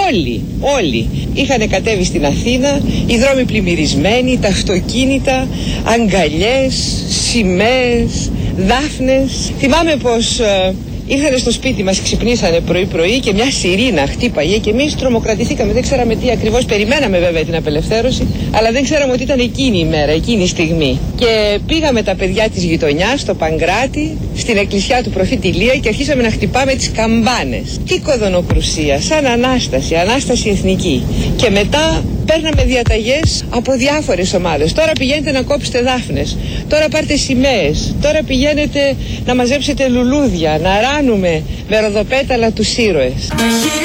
όλοι είχαν κατέβει στην Αθήνα, οι δρόμοι πλημμυρισμένοι, τα αυτοκίνητα, αγκαλιές, σημαίες, δάφνες. Θυμάμαι πως ήρθανε στο σπίτι μας, ξυπνήσανε πρωί-πρωί και μια σιρήνα χτύπαγε και εμείς τρομοκρατηθήκαμε. Δεν ξέραμε τι ακριβώς, περιμέναμε βέβαια την απελευθέρωση, αλλά δεν ξέραμε ότι ήταν εκείνη η μέρα, εκείνη η στιγμή. Και πήγαμε τα παιδιά της γειτονιάς, στο Παγκράτη, στην εκκλησιά του προφήτη Ηλία και αρχίσαμε να χτυπάμε τις καμπάνες. Τι κοδωνοκρουσία, σαν Ανάσταση εθνική. Και μετά παίρναμε διαταγές από διάφορες ομάδες. Τώρα πηγαίνετε να κόψετε δάφνες, τώρα πάρτε σημαίες, τώρα πηγαίνετε να μαζέψετε λουλούδια, να ράνουμε με ροδοπέταλα τους ήρωες.